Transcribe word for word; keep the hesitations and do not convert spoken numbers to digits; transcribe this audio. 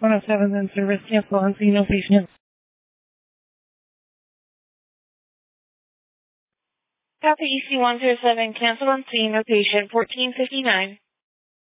one oh seven in service, cancel on scene, no patient. Copy E C one zero seven, cancel on scene, no patient, fourteen fifty-nine.